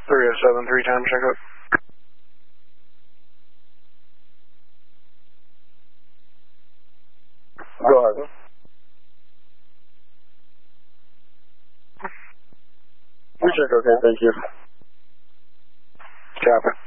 307, 3 times, check up. Go ahead. We check, okay, thank you. Copy.